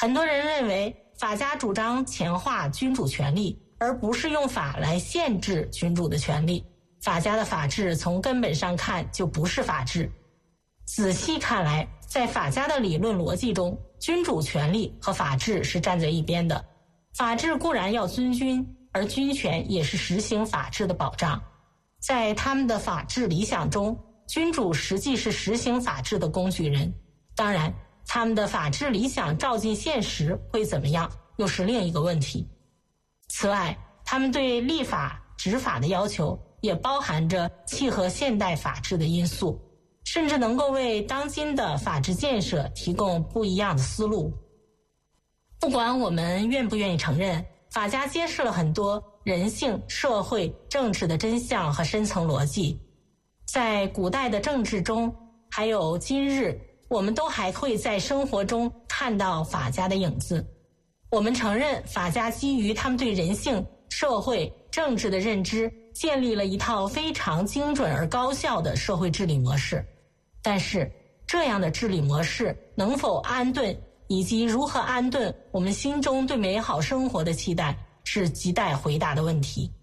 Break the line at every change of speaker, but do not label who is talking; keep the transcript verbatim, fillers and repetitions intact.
很多人认为法家主张强化君主权力，而不是用法来限制君主的权利。法家的法治从根本上看就不是法治。仔细看来，在法家的理论逻辑中，君主权力和法治是站在一边的。法治固然要尊君，而君权也是实行法治的保障。在他们的法治理想中，君主实际是实行法治的工具人。当然，他们的法治理想照进现实会怎么样，又是另一个问题。此外，他们对立法、执法的要求也包含着契合现代法治的因素，甚至能够为当今的法治建设提供不一样的思路。不管我们愿不愿意承认，法家揭示了很多人性、社会、政治的真相和深层逻辑。在古代的政治中，还有今日，我们都还会在生活中看到法家的影子。我们承认法家基于他们对人性、社会、政治的认知，建立了一套非常精准而高效的社会治理模式。但是，这样的治理模式能否安顿，以及如何安顿我们心中对美好生活的期待，是亟待回答的问题。